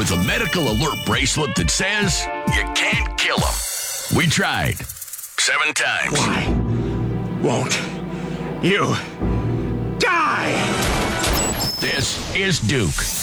with a medical alert bracelet that says you can't kill him. We tried 7 times. Why won't you die? This is Duke.